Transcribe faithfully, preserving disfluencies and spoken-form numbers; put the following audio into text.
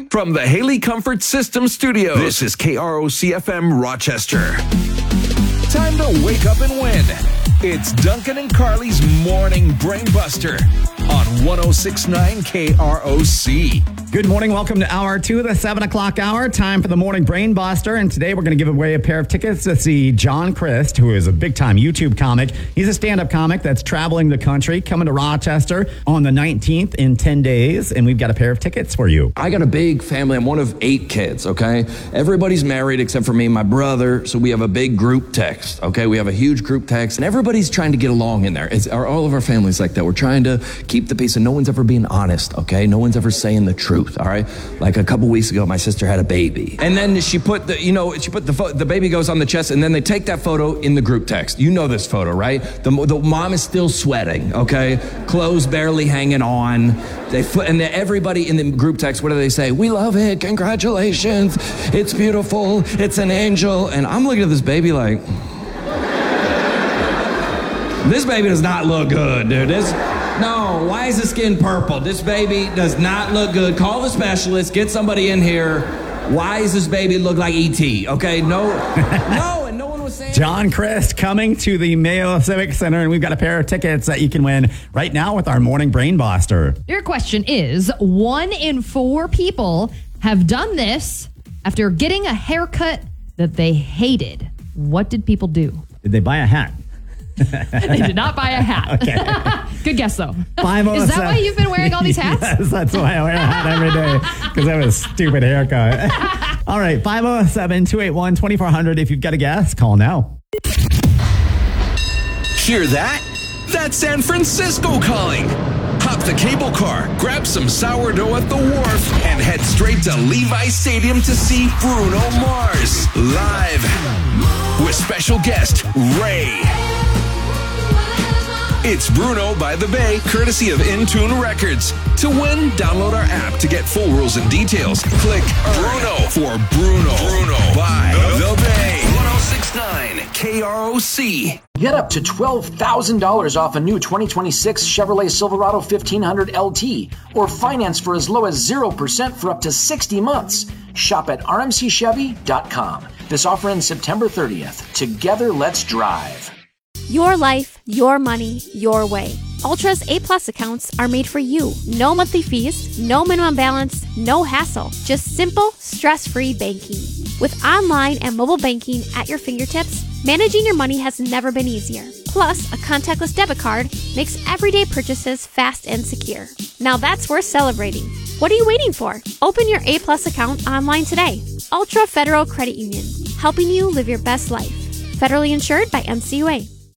From the Haley Comfort System Studios, this is K R O C F M Rochester. Time to wake up and win. It's Duncan and Carly's Morning Brainbuster on one oh six point nine K R O C. Good morning. Welcome to hour two, the seven o'clock hour. Time for the Morning Brainbuster. And today we're going to give away a pair of tickets to see John Crist, who is a big-time YouTube comic. He's a stand-up comic that's traveling the country, coming to Rochester on the nineteenth in ten days. And we've got a pair of tickets for you. I got a big family. I'm one of eight kids, okay? Everybody's married except for me and my brother. So we have a big group text, okay? We have a huge group text. And everybody's trying to get along in there. It's, all of our families like that. We're trying to keep the peace. And no one's ever being honest, okay? No one's ever saying the truth. All right, like a couple weeks ago, my sister had a baby, and then she put the, you know, she put the fo- the baby goes on the chest, and then they take that photo in the group text. You know this photo, right? The the mom is still sweating, okay, clothes barely hanging on. They fo- and the, everybody in the group text, what do they say? We love it, congratulations, it's beautiful, it's an angel. And I'm looking at this baby like, this baby does not look good, dude. This. No, why is the skin purple? This baby does not look good. Call the specialist, get somebody in here. Why does this baby look like E T? Okay, no, no, and no one was saying... John Crist coming to the Mayo Civic Center, and we've got a pair of tickets that you can win right now with our Morning Brainbuster. Your question is, one in four people have done this after getting a haircut that they hated. What did people do? Did they buy a hat? They did not buy a hat. Okay. Good guess, though. Is that why you've been wearing all these hats? Yes, that's why I wear a hat every day, because I have a stupid haircut. All right, five oh seven, two eight one, two four zero zero. If you've got a guess, call now. Hear that? That's San Francisco calling. Hop the cable car, grab some sourdough at the wharf, and head straight to Levi Stadium to see Bruno Mars live with special guest Ray. It's Bruno by the Bay, courtesy of Intune Records. To win, download our app to get full rules and details. Click Bruno for Bruno. Bruno by the Bay. one oh six point nine K R O C. Get up to twelve thousand dollars off a new twenty twenty-six Chevrolet Silverado fifteen hundred L T, or finance for as low as zero percent for up to sixty months. Shop at R M C Chevy dot com. This offer ends September thirtieth. Together, let's drive. Your life, your money, your way. Ultra's A-plus accounts are made for you. No monthly fees, no minimum balance, no hassle. Just simple, stress-free banking. With online and mobile banking at your fingertips, managing your money has never been easier. Plus, a contactless debit card makes everyday purchases fast and secure. Now that's worth celebrating. What are you waiting for? Open your A-plus account online today. Ultra Federal Credit Union, helping you live your best life. Federally insured by M C U A.